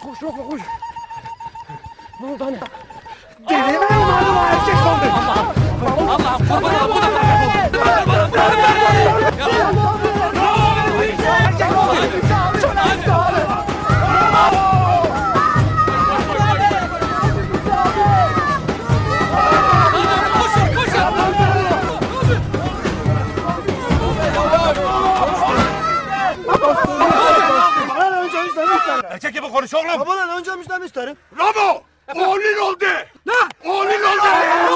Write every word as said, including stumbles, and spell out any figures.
Koş Ramo koş. Ne oldu anne? Delirme mi oldu bu erkek oldu? Allah'ım Allah'ım kurban olayım. Bu da Erkek oldu. Bana önce müjdemi isterim. Erkek gibi konuş oğlum. Bana önce müjdemi isterim. Ramo! Oğlun oldu. Ne? Oğlun oldu.